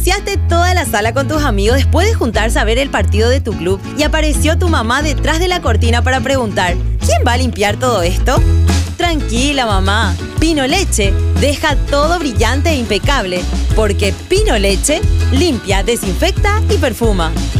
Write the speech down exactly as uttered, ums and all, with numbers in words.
Ensuciaste toda la sala con tus amigos después de juntarse a ver el partido de tu club y apareció tu mamá detrás de la cortina para preguntar: ¿quién va a limpiar todo esto? Tranquila, mamá. Pino Leche deja todo brillante e impecable, porque Pino Leche limpia, desinfecta y perfuma.